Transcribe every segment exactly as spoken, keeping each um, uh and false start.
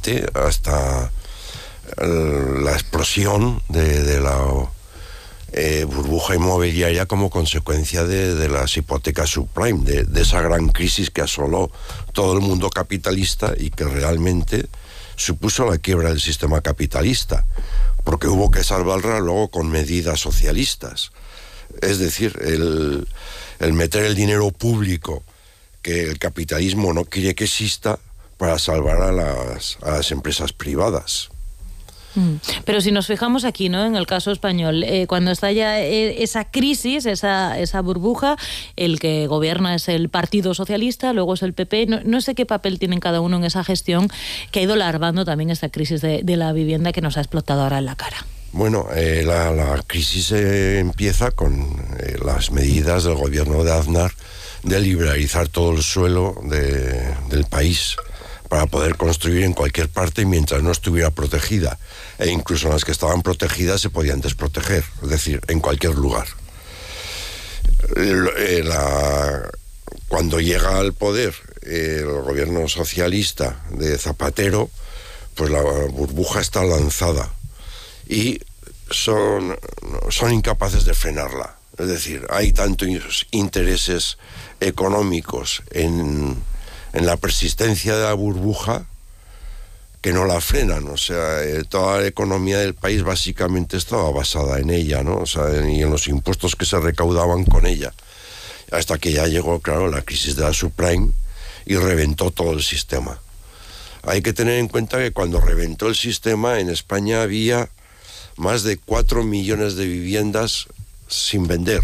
evidente hasta la explosión de, de la eh, burbuja inmobiliaria como consecuencia de, de las hipotecas subprime, de, de esa gran crisis que asoló todo el mundo capitalista y que realmente supuso la quiebra del sistema capitalista, porque hubo que salvarla luego con medidas socialistas. Es decir, el, el meter el dinero público que el capitalismo no quiere que exista para salvar a las, a las empresas privadas. Pero si nos fijamos aquí, ¿no?, en el caso español, eh, cuando estalla eh, esa crisis, esa, esa burbuja, el que gobierna es el Partido Socialista, luego es el P P, no, no sé qué papel tienen cada uno en esa gestión que ha ido larvando también esta crisis de, de la vivienda que nos ha explotado ahora en la cara. Bueno, eh, la, la crisis eh, empieza con eh, las medidas del gobierno de Aznar de liberalizar todo el suelo de, del país para poder construir en cualquier parte mientras no estuviera protegida. E incluso en las que estaban protegidas se podían desproteger, es decir, en cualquier lugar. Eh, la, cuando llega al poder eh, el gobierno socialista de Zapatero, pues la burbuja está lanzada y son, son incapaces de frenarla. Es decir, hay tantos intereses económicos en, en la persistencia de la burbuja que no la frenan. O sea, eh, toda la economía del país básicamente estaba basada en ella, ¿no? O sea, y en los impuestos que se recaudaban con ella. Hasta que ya llegó, claro, la crisis de la subprime y reventó todo el sistema. Hay que tener en cuenta que cuando reventó el sistema, en España había más de cuatro millones de viviendas sin vender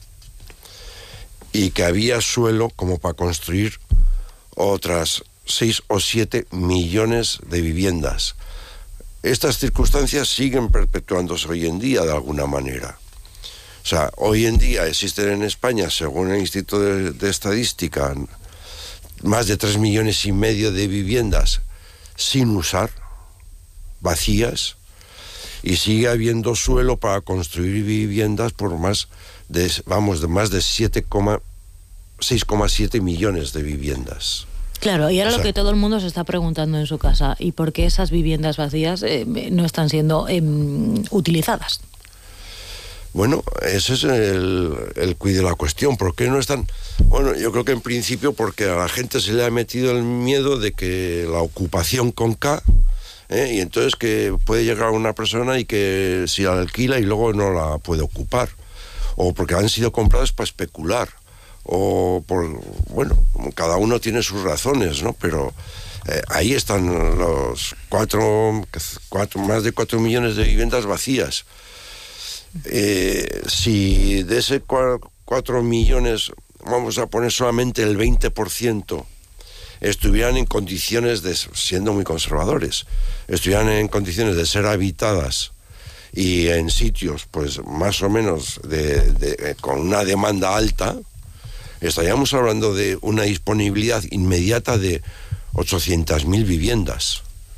y que había suelo como para construir otras seis o siete millones de viviendas. Estas circunstancias siguen perpetuándose hoy en día de alguna manera. O sea, hoy en día existen en España, según el Instituto de, de Estadística, más de tres millones y medio de viviendas sin usar, vacías, y sigue habiendo suelo para construir viviendas por más de, vamos, de más de seis coma siete millones de viviendas. Claro, y ahora o sea, lo que todo el mundo se está preguntando en su casa, ¿y por qué esas viviendas vacías eh, no están siendo eh, utilizadas? Bueno, ese es el, el quid de la cuestión. ¿Por qué no están? Bueno, yo creo que en principio porque a la gente se le ha metido el miedo de que la ocupación con K, ¿eh? Y entonces que puede llegar una persona y que si la alquila y luego no la puede ocupar, o porque han sido compradas para especular, o por, bueno, cada uno tiene sus razones, ¿no? Pero eh, ahí están los cuatro, cuatro, más de cuatro millones de viviendas vacías. Eh, si de ese cuatro millones vamos a poner solamente el veinte por ciento estuvieran en condiciones de, siendo muy conservadores, estuvieran en condiciones de ser habitadas y en sitios pues más o menos de, de, con una demanda alta, estaríamos hablando de una disponibilidad inmediata de ochocientas mil viviendas.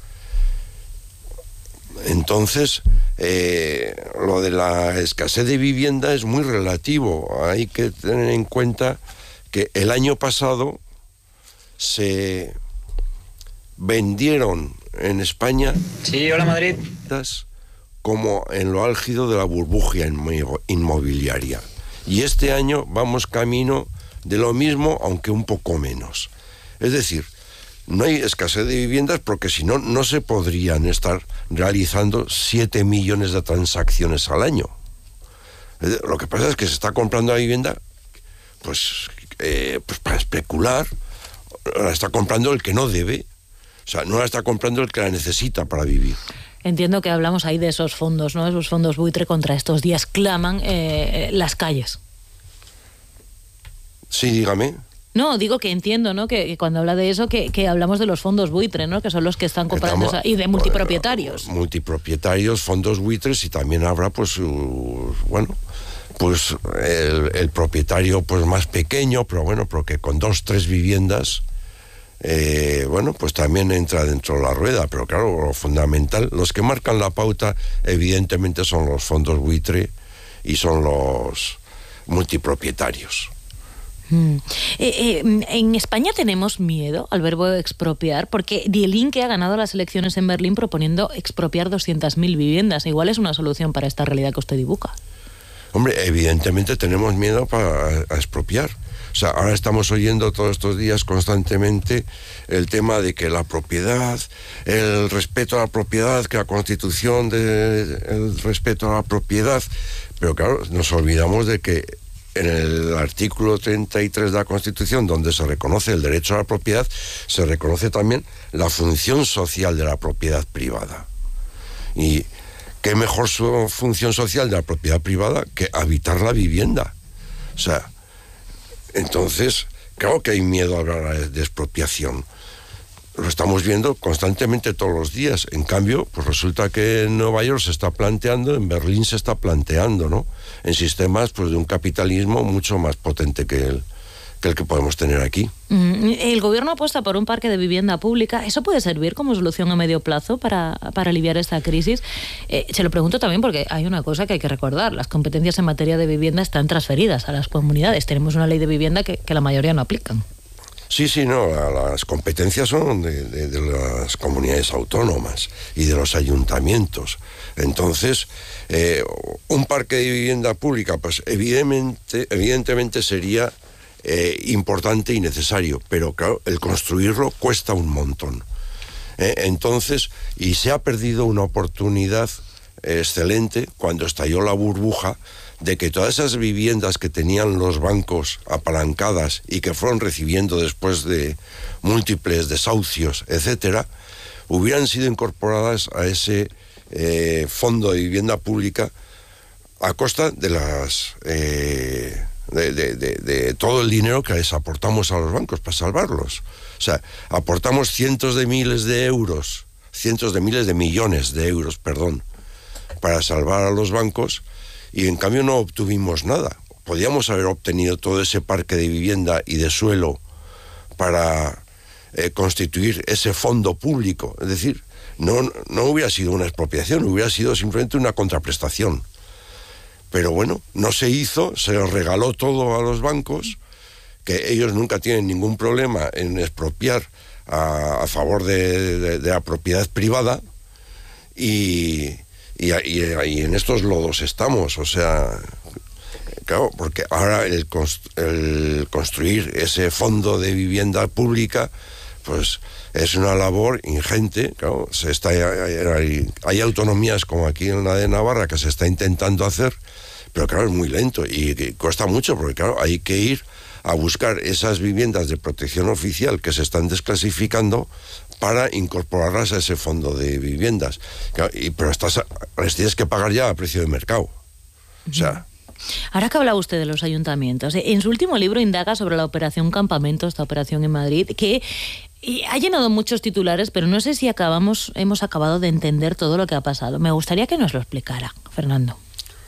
Entonces, eh, lo de la escasez de vivienda es muy relativo. Hay que tener en cuenta que el año pasado se vendieron en España... Sí, hola Madrid. ...como en lo álgido de la burbuja inmobiliaria. Y este año vamos camino de lo mismo, aunque un poco menos. Es decir, no hay escasez de viviendas porque si no, no se podrían estar realizando siete millones de transacciones al año. Lo que pasa es que se está comprando la vivienda pues, eh, pues para especular. La está comprando el que no debe. O sea, no la está comprando el que la necesita para vivir. Entiendo que hablamos ahí de esos fondos, ¿no? Esos fondos buitre contra estos días claman eh, las calles. Sí, dígame. No, digo que entiendo, ¿no? Que, que cuando habla de eso, que, que hablamos de los fondos buitre, ¿no? Que son los que están comprando esa, y de multipropietarios. Bueno, multipropietarios, fondos buitres, y también habrá, pues, uh, bueno, pues el, el propietario, pues más pequeño, pero bueno, porque con dos, tres viviendas, eh, bueno, pues también entra dentro de la rueda. Pero claro, lo fundamental, los que marcan la pauta, evidentemente, son los fondos buitre y son los multipropietarios. Mm. Eh, eh, en España tenemos miedo al verbo expropiar, porque Die Linke ha ganado las elecciones en Berlín proponiendo expropiar doscientas mil viviendas. Igual es una solución para esta realidad que usted dibuja. Hombre, evidentemente tenemos miedo para a expropiar. O sea, ahora estamos oyendo todos estos días constantemente el tema de que la propiedad, el respeto a la propiedad, que la Constitución, de, el respeto a la propiedad, pero claro, nos olvidamos de que en el artículo treinta y tres de la Constitución, donde se reconoce el derecho a la propiedad, se reconoce también la función social de la propiedad privada. Y qué mejor su función social de la propiedad privada que habitar la vivienda. O sea, entonces, claro que hay miedo a hablar de expropiación. Lo estamos viendo constantemente todos los días. En cambio, pues resulta que en Nueva York se está planteando, en Berlín se está planteando, ¿no? En sistemas pues de un capitalismo mucho más potente que el que el que podemos tener aquí. El gobierno apuesta por un parque de vivienda pública. ¿Eso puede servir como solución a medio plazo para, para aliviar esta crisis? Eh, se lo pregunto también porque hay una cosa que hay que recordar. Las competencias en materia de vivienda están transferidas a las comunidades. Tenemos una ley de vivienda que, que la mayoría no aplican. Sí, sí, no, la, las competencias son de, de, de las comunidades autónomas y de los ayuntamientos. Entonces, eh, un parque de vivienda pública, pues evidentemente, evidentemente sería eh, importante y necesario, pero claro, el construirlo cuesta un montón. Eh, entonces, y se ha perdido una oportunidad excelente cuando estalló la burbuja de que todas esas viviendas que tenían los bancos apalancadas y que fueron recibiendo después de múltiples desahucios, etcétera, hubieran sido incorporadas a ese eh, fondo de vivienda pública a costa de las eh, de, de, de, de todo el dinero que les aportamos a los bancos para salvarlos. O sea, aportamos cientos de miles de euros, cientos de miles de millones de euros, perdón, para salvar a los bancos. Y en cambio no obtuvimos nada. Podíamos haber obtenido todo ese parque de vivienda y de suelo para eh, constituir ese fondo público. Es decir, no, no hubiera sido una expropiación, hubiera sido simplemente una contraprestación. Pero bueno, no se hizo, se les regaló todo a los bancos, que ellos nunca tienen ningún problema en expropiar a, a favor de, de, de la propiedad privada, y... Y, y, y en estos lodos estamos, o sea, claro, porque ahora el, const, el construir ese fondo de vivienda pública, pues es una labor ingente, claro, se está, hay, hay autonomías como aquí en la de Navarra que se está intentando hacer, pero claro, es muy lento y, y cuesta mucho, porque claro, hay que ir a buscar esas viviendas de protección oficial que se están desclasificando para incorporarlas a ese fondo de viviendas. Y, pero estás, les tienes que pagar ya a precio de mercado. O sea... Ahora que hablaba usted de los ayuntamientos, en su último libro indaga sobre la operación Campamento, esta operación en Madrid, que ha llenado muchos titulares, pero no sé si acabamos, hemos acabado de entender todo lo que ha pasado. Me gustaría que nos lo explicara, Fernando.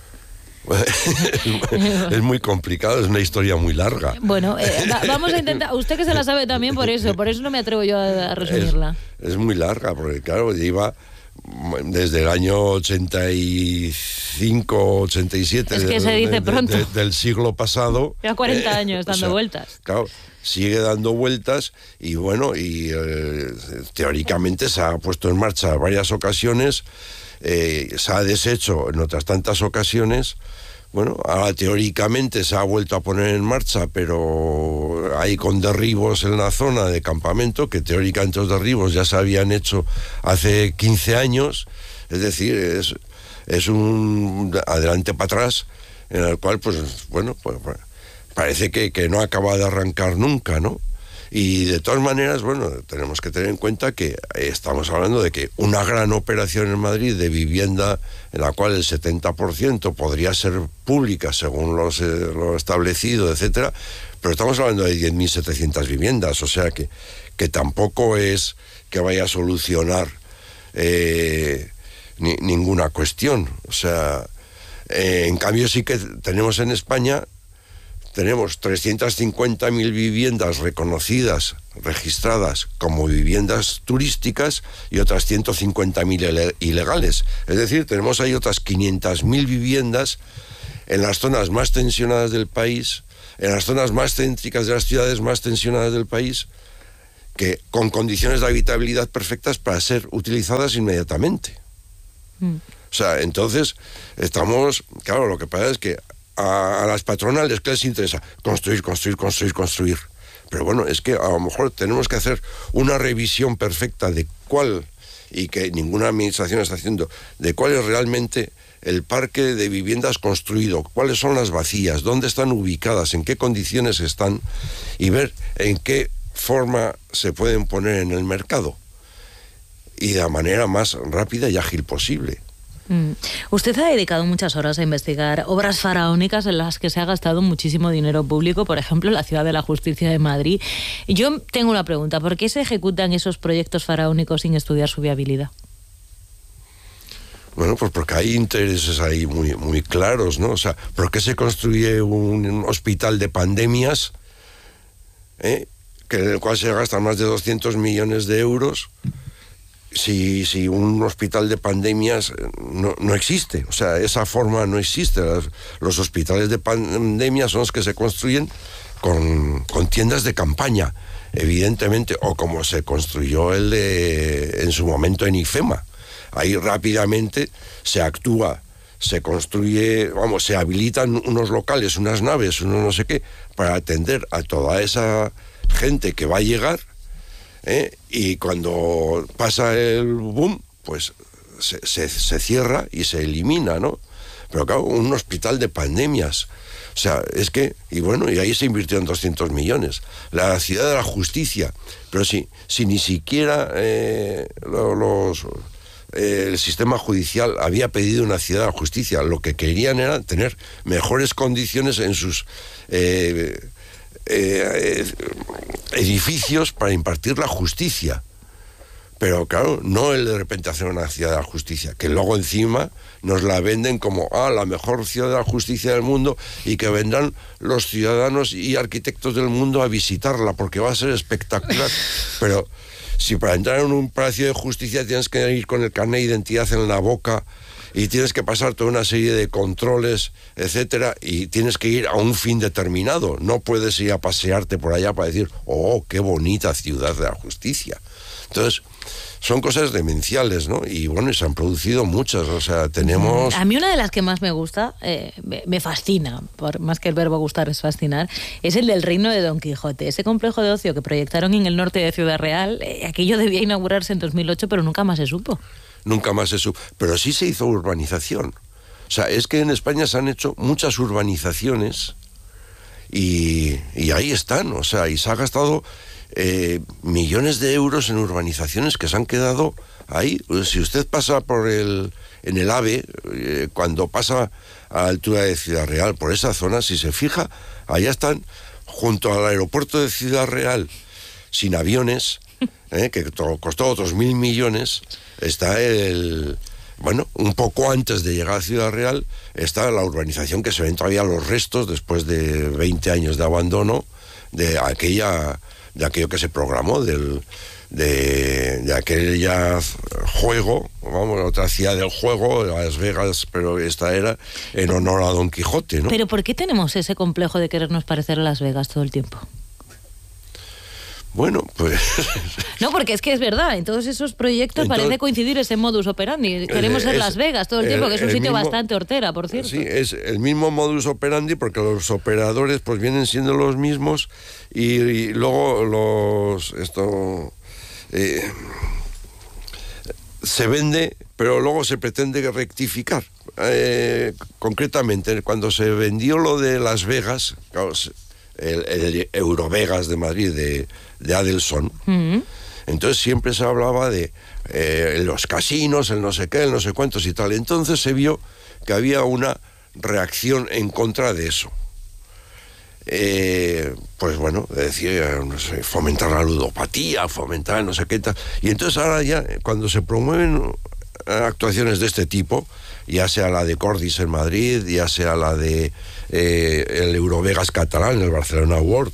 Es muy complicado, es una historia muy larga. Bueno, eh, va, vamos a intentar, usted que se la sabe también por eso, por eso no me atrevo yo a, a resumirla. Es, es muy larga, porque claro, lleva desde el año ochenta y cinco, ochenta y siete es que de, se dice de, pronto. De, de, del siglo pasado. Ya cuarenta eh, años dando o sea, vueltas. Claro, sigue dando vueltas y bueno, y eh, teóricamente se ha puesto en marcha varias ocasiones, eh, se ha deshecho en otras tantas ocasiones. Bueno, ahora teóricamente se ha vuelto a poner en marcha, pero hay con derribos en la zona de Campamento, que teóricamente los derribos ya se habían hecho hace quince años, es decir, es, es un adelante para atrás, en el cual, pues, bueno, pues parece que, que no acaba de arrancar nunca, ¿no? Y de todas maneras, bueno, tenemos que tener en cuenta que estamos hablando de que una gran operación en Madrid de vivienda, en la cual el setenta por ciento podría ser pública según los, eh, lo establecido, etcétera, pero estamos hablando de diez mil setecientas viviendas, o sea que, que tampoco es que vaya a solucionar eh, ni, ninguna cuestión. O sea, eh, en cambio sí que tenemos en España... Tenemos trescientas cincuenta mil viviendas reconocidas, registradas como viviendas turísticas y otras ciento cincuenta mil ilegales. Es decir, tenemos ahí otras quinientas mil viviendas en las zonas más tensionadas del país en las zonas más céntricas de las ciudades más tensionadas del país, que con condiciones de habitabilidad perfectas para ser utilizadas inmediatamente. Mm. O sea, entonces estamos, claro, lo que pasa es que a, a las patronales que les interesa construir, construir, construir, construir. Pero bueno, es que a lo mejor tenemos que hacer una revisión perfecta de cuál, y que ninguna administración está haciendo, de cuál es realmente el parque de viviendas construido, cuáles son las vacías, dónde están ubicadas, en qué condiciones están, y ver en qué forma se pueden poner en el mercado y de la manera más rápida y ágil posible. Mm. Usted ha dedicado muchas horas a investigar obras faraónicas en las que se ha gastado muchísimo dinero público, por ejemplo, la Ciudad de la Justicia de Madrid. Yo tengo una pregunta, ¿por qué se ejecutan esos proyectos faraónicos sin estudiar su viabilidad? Bueno, pues porque hay intereses ahí muy, muy claros, ¿no? O sea, ¿por qué se construye un hospital de pandemias, ¿eh? que en el cual se gastan más de doscientos millones de euros, si, si un hospital de pandemias no, no existe? O sea, esa forma no existe. Los, los hospitales de pandemias son los que se construyen con, con tiendas de campaña, evidentemente, o como se construyó el de, en su momento en IFEMA. Ahí rápidamente se actúa, se construye, vamos, se habilitan unos locales, unas naves, uno no sé qué, para atender a toda esa gente que va a llegar, ¿eh? Y cuando pasa el boom, pues se, se, se cierra y se elimina, ¿no? Pero claro, un hospital de pandemias, o sea, es que, y bueno, y ahí se invirtieron doscientos millones. La Ciudad de la Justicia, pero si, si ni siquiera eh, los... el sistema judicial había pedido una Ciudad de la Justicia, lo que querían era tener mejores condiciones en sus eh, eh, edificios para impartir la justicia. Pero claro, no el de repente hacer una Ciudad de la Justicia, que luego encima nos la venden como ah, la mejor Ciudad de la Justicia del mundo, y que vendrán los ciudadanos y arquitectos del mundo a visitarla porque va a ser espectacular. Pero si para entrar en un palacio de justicia tienes que ir con el carnet de identidad en la boca y tienes que pasar toda una serie de controles, etcétera, y tienes que ir a un fin determinado, no puedes ir a pasearte por allá para decir, oh, qué bonita Ciudad de la Justicia. Entonces, son cosas demenciales, ¿no? Y bueno, se han producido muchas, o sea, tenemos... A mí una de las que más me gusta, eh, me, me fascina, por más que el verbo gustar es fascinar, es el del Reino de Don Quijote. Ese complejo de ocio que proyectaron en el norte de Ciudad Real, eh, aquello debía inaugurarse en dos mil ocho, pero nunca más se supo. Nunca más se supo, pero sí se hizo urbanización. O sea, es que en España se han hecho muchas urbanizaciones y, y ahí están, o sea, y se ha gastado... Eh, millones de euros en urbanizaciones que se han quedado ahí. Si usted pasa por el en el AVE, eh, cuando pasa a la altura de Ciudad Real, por esa zona, si se fija, allá están, junto al aeropuerto de Ciudad Real, sin aviones, eh, que costó otros mil millones, está el... Bueno, un poco antes de llegar a Ciudad Real, está la urbanización que se ven todavía los restos, después de veinte años de abandono, de aquella... de aquello que se programó, del, de, de aquel ya juego, vamos, otra ciudad del juego, Las Vegas, pero esta era en honor a Don Quijote, ¿no? ¿Pero por qué tenemos ese complejo de querernos parecer a Las Vegas todo el tiempo? Bueno, pues... No, porque es que es verdad, en todos esos proyectos Entonces, parece coincidir ese modus operandi. Queremos ser es, Las Vegas todo el, el tiempo, que es un sitio mismo, bastante hortera, por cierto. Sí, es el mismo modus operandi, porque los operadores pues vienen siendo los mismos, y, y luego los... esto eh, se vende, pero luego se pretende rectificar. Eh, concretamente, cuando se vendió lo de Las Vegas, claro, el, el Eurovegas de Madrid, de, de Adelson, uh-huh. Entonces siempre se hablaba de eh, los casinos, el no sé qué, el no sé cuántos y tal. Entonces se vio que había una reacción en contra de eso. Eh, pues bueno, decía, no sé, fomentar la ludopatía, fomentar no sé qué tal. Y entonces ahora ya, cuando se promueven actuaciones de este tipo, ya sea la de Cordis en Madrid, ya sea la de eh, el Eurovegas catalán, el Barcelona World,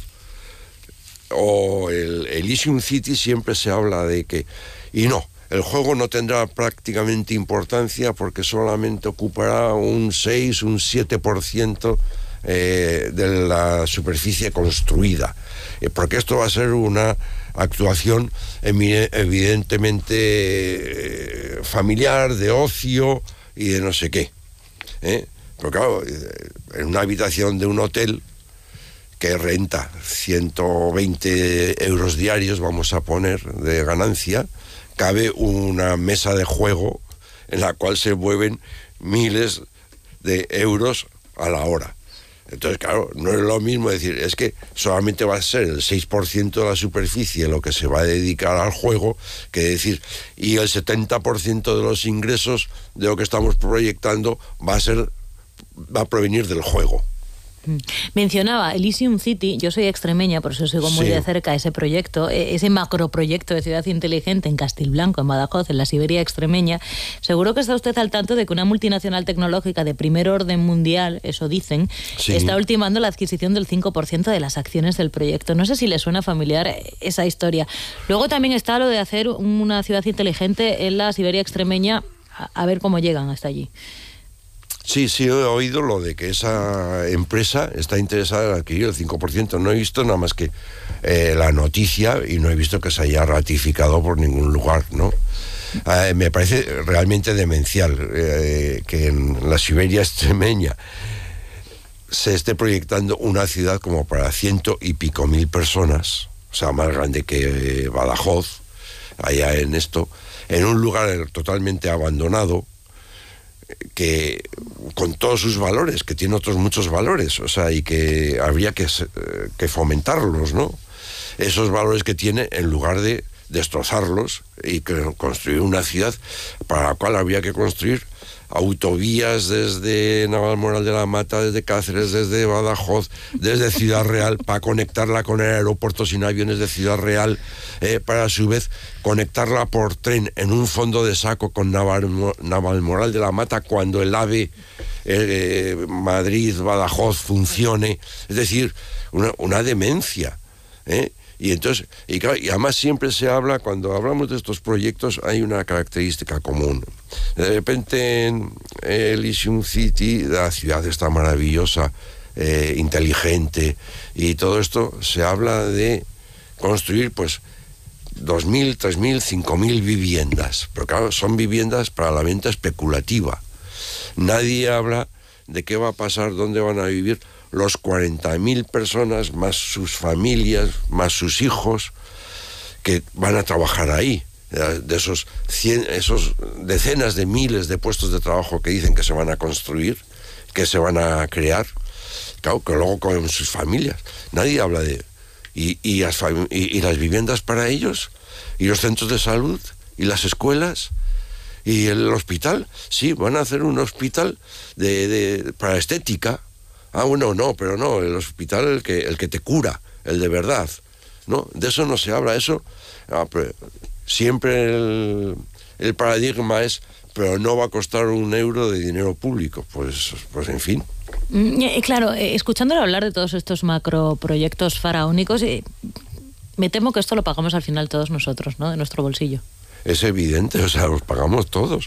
o el Elysium City, siempre se habla de que... Y no, el juego no tendrá prácticamente importancia porque solamente ocupará un seis, un siete por ciento eh, de la superficie construida, eh, porque esto va a ser una actuación evidentemente eh, familiar, de ocio y de no sé qué, ¿eh? Pero claro, en una habitación de un hotel que renta ciento veinte euros diarios, vamos a poner, de ganancia, cabe una mesa de juego en la cual se mueven miles de euros a la hora. Entonces, claro, no es lo mismo decir, es que solamente va a ser el seis por ciento de la superficie lo que se va a dedicar al juego, que decir, y el setenta por ciento de los ingresos de lo que estamos proyectando va a ser, va a provenir del juego. Mencionaba Elysium City, yo soy extremeña, por eso sigo muy sí. de cerca ese proyecto, ese macroproyecto de ciudad inteligente en Castilblanco, en Badajoz, en la Siberia extremeña. Seguro que está usted al tanto de que una multinacional tecnológica de primer orden mundial, eso dicen, sí. está ultimando la adquisición del cinco por ciento de las acciones del proyecto. No sé si le suena familiar esa historia. Luego también está lo de hacer una ciudad inteligente en la Siberia extremeña, a, a ver cómo llegan hasta allí. Sí, sí, he oído lo de que esa empresa está interesada en adquirir el cinco por ciento. No he visto nada más que eh, la noticia y no he visto que se haya ratificado por ningún lugar, ¿no? Eh, me parece realmente demencial eh, que en la Siberia extremeña se esté proyectando una ciudad como para ciento y pico mil personas, o sea, más grande que Badajoz, allá en esto, en un lugar totalmente abandonado, que con todos sus valores, que tiene otros muchos valores, o sea, y que habría que, que fomentarlos, ¿no? Esos valores que tiene, en lugar de destrozarlos y que construir una ciudad para la cual habría que construir autovías desde Navalmoral de la Mata, desde Cáceres, desde Badajoz, desde Ciudad Real, para conectarla con el aeropuerto sin aviones de Ciudad Real, eh, para a su vez conectarla por tren en un fondo de saco con Naval, Navalmoral de la Mata cuando el AVE eh, Madrid-Badajoz funcione. Es decir, una, una demencia, ¿eh? Y entonces, y, claro, y además siempre se habla, cuando hablamos de estos proyectos, hay una característica común. De repente en Elysium City, la ciudad está maravillosa, eh, inteligente, y todo esto se habla de construir pues dos mil, tres mil, cinco mil viviendas. Pero claro, son viviendas para la venta especulativa. Nadie habla de qué va a pasar, dónde van a vivir los cuarenta mil personas, más sus familias, más sus hijos, que van a trabajar ahí. De esos, cien, esos decenas de miles de puestos de trabajo que dicen que se van a construir, que se van a crear, claro, que luego con sus familias. Nadie habla de... Y, y, las, y, y las viviendas para ellos, y los centros de salud, y las escuelas, y el hospital. Sí, van a hacer un hospital de, de, para estética. Ah, bueno, no, pero no, el hospital el que, el que te cura, el de verdad, ¿no? De eso no se habla, eso... Ah, pero siempre el, el paradigma es, pero no va a costar un euro de dinero público, pues, pues en fin. Claro, escuchándole hablar de todos estos macroproyectos faraónicos, me temo que esto lo pagamos al final todos nosotros, ¿no? De nuestro bolsillo. Es evidente, o sea, los pagamos todos.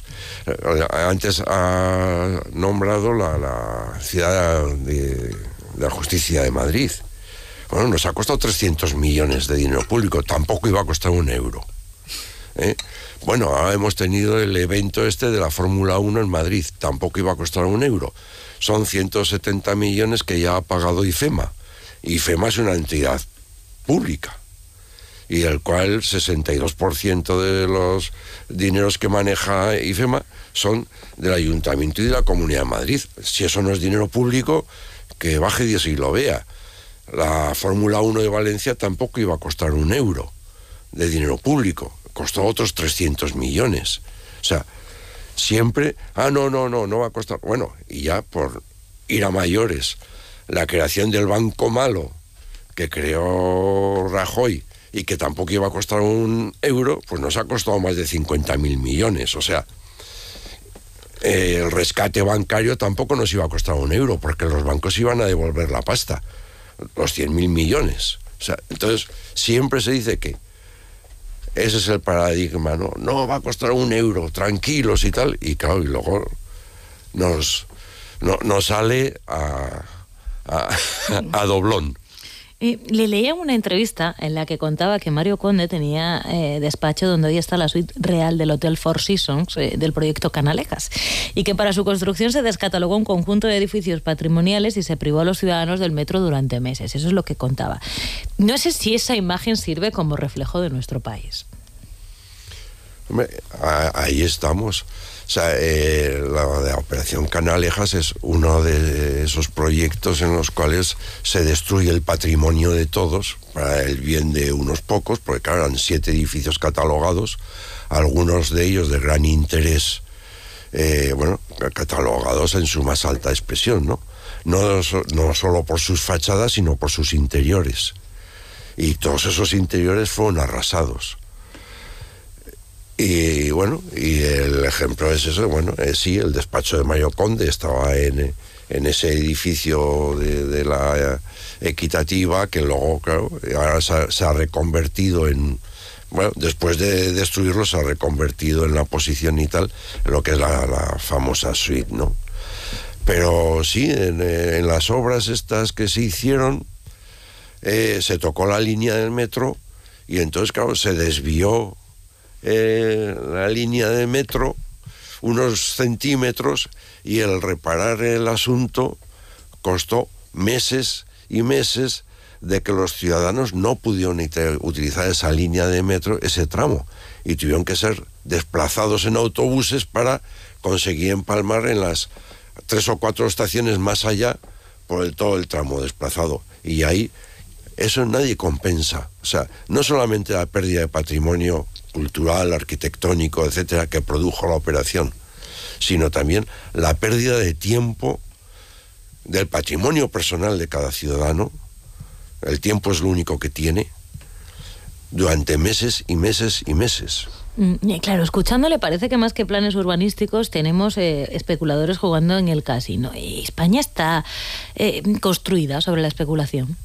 Antes ha nombrado la, la ciudad de, de la justicia de Madrid. Bueno, nos ha costado trescientos millones de dinero público, tampoco iba a costar un euro. ¿Eh? Bueno, ahora hemos tenido el evento este de la Fórmula uno en Madrid, tampoco iba a costar un euro. Son ciento setenta millones que ya ha pagado IFEMA. IFEMA es una entidad pública, y el cual sesenta y dos por ciento de los dineros que maneja IFEMA son del Ayuntamiento y de la Comunidad de Madrid. Si eso no es dinero público, que baje Dios y lo vea. La Fórmula uno de Valencia tampoco iba a costar un euro de dinero público, costó otros trescientos millones. O sea, siempre, ah, no, no, no, no va a costar. Bueno, y ya por ir a mayores, la creación del Banco Malo que creó Rajoy y que tampoco iba a costar un euro, pues nos ha costado más de cincuenta mil millones. O sea, eh, el rescate bancario tampoco nos iba a costar un euro, porque los bancos iban a devolver la pasta, los cien mil millones. O sea, entonces siempre se dice que ese es el paradigma, ¿no? No va a costar un euro, tranquilos y tal, y claro, y luego nos, no, nos sale a, a, a doblón. Eh, le leía una entrevista en la que contaba que Mario Conde tenía eh, despacho donde hoy está la suite real del Hotel Four Seasons eh, del proyecto Canalejas, y que para su construcción se descatalogó un conjunto de edificios patrimoniales y se privó a los ciudadanos del metro durante meses. Eso es lo que contaba. No sé si esa imagen sirve como reflejo de nuestro país. Hombre, ahí estamos. O sea, eh, la, la Operación Canalejas es uno de esos proyectos en los cuales se destruye el patrimonio de todos para el bien de unos pocos, porque claro, eran siete edificios catalogados, algunos de ellos de gran interés, eh, bueno, catalogados en su más alta expresión, ¿no? No, no solo por sus fachadas, sino por sus interiores. Y todos esos interiores fueron arrasados. Y bueno, y el ejemplo es eso, bueno, eh, sí, el despacho de Mario Conde estaba en, en ese edificio de, de la Equitativa, que luego, claro, ahora se ha, se ha reconvertido en, bueno, después de destruirlo se ha reconvertido en la posición y tal, en lo que es la, la famosa suite, ¿no? Pero sí, en, en las obras estas que se hicieron, eh, se tocó la línea del metro y entonces, claro, se desvió Eh, la línea de metro unos centímetros y el reparar el asunto costó meses y meses de que los ciudadanos no pudieron utilizar esa línea de metro, ese tramo, y tuvieron que ser desplazados en autobuses para conseguir empalmar en las tres o cuatro estaciones más allá por el, todo el tramo desplazado. Y ahí eso nadie compensa. O sea, no solamente la pérdida de patrimonio cultural, arquitectónico, etcétera, que produjo la operación, sino también la pérdida de tiempo del patrimonio personal de cada ciudadano. El tiempo es lo único que tiene, durante meses y meses y meses. Mm, claro, escuchándole parece que más que planes urbanísticos tenemos eh, especuladores jugando en el casino. ¿Y España está eh, construida sobre la especulación?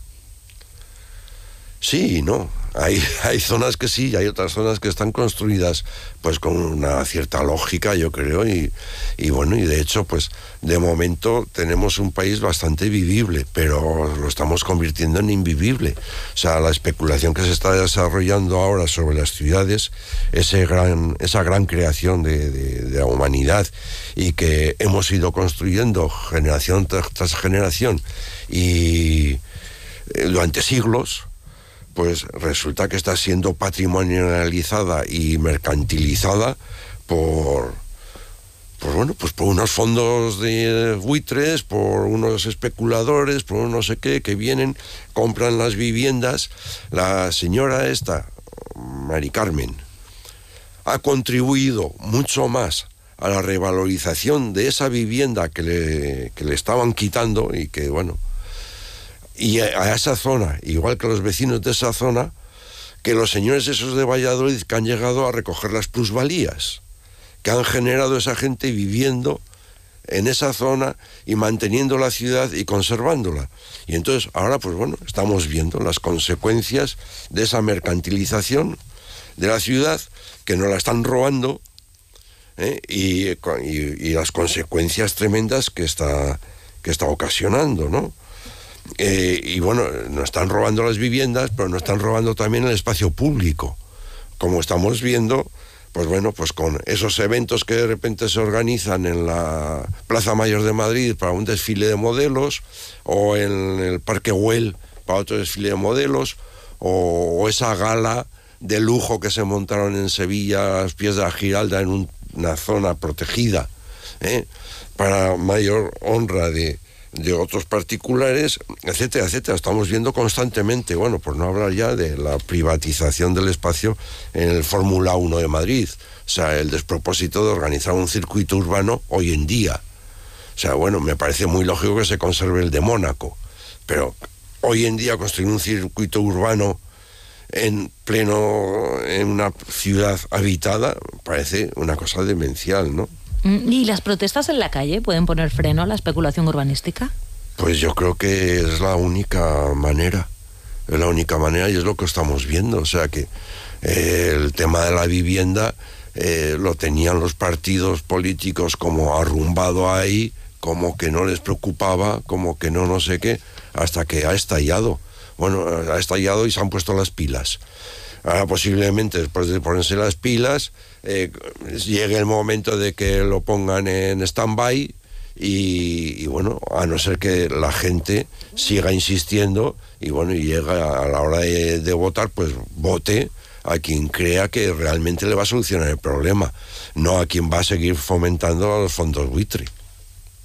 Sí y no. Hay, hay zonas que sí y hay otras zonas que están construidas pues con una cierta lógica, yo creo, y, y bueno, y de hecho pues de momento tenemos un país bastante vivible, pero lo estamos convirtiendo en invivible. O sea, la especulación que se está desarrollando ahora sobre las ciudades, ese gran, esa gran creación de, de, de la humanidad y que hemos ido construyendo generación tras, tras generación y eh, durante siglos, pues resulta que está siendo patrimonializada y mercantilizada por, por bueno, pues por unos fondos de buitres, por unos especuladores, por un no sé qué, que vienen, compran las viviendas. La señora esta, Mari Carmen, ha contribuido mucho más a la revalorización de esa vivienda que le, que le estaban quitando y que, bueno, y a esa zona, igual que los vecinos de esa zona, que los señores esos de Valladolid que han llegado a recoger las plusvalías que han generado esa gente viviendo en esa zona y manteniendo la ciudad y conservándola. Y entonces ahora pues bueno, estamos viendo las consecuencias de esa mercantilización de la ciudad, que nos la están robando, ¿eh? y, y, y las consecuencias tremendas que está, que está ocasionando, ¿no? Eh, y bueno, nos están robando las viviendas, pero nos están robando también el espacio público, como estamos viendo, pues bueno, pues con esos eventos que de repente se organizan en la Plaza Mayor de Madrid para un desfile de modelos, o en el Parque Güell para otro desfile de modelos, o, o esa gala de lujo que se montaron en Sevilla a los pies de la Giralda en un, una zona protegida, ¿eh? para mayor honra de de otros particulares, etcétera, etcétera. Estamos viendo constantemente, bueno, por no hablar ya de la privatización del espacio en el Fórmula uno de Madrid, o sea, el despropósito de organizar un circuito urbano hoy en día. O sea, bueno, me parece muy lógico que se conserve el de Mónaco, pero hoy en día construir un circuito urbano en pleno, en una ciudad habitada, parece una cosa demencial, ¿no? ¿Y las protestas en la calle pueden poner freno a la especulación urbanística? Pues yo creo que es la única manera, es la única manera y es lo que estamos viendo. O sea que eh, el tema de la vivienda eh, lo tenían los partidos políticos como arrumbado ahí, como que no les preocupaba, como que no no sé qué, hasta que ha estallado. Bueno, ha estallado y se han puesto las pilas. Ahora posiblemente después de ponerse las pilas eh, llegue el momento de que lo pongan en stand-by y, y bueno, a no ser que la gente siga insistiendo y bueno, y llega a la hora de, de votar, pues vote a quien crea que realmente le va a solucionar el problema, no a quien va a seguir fomentando a los fondos buitre.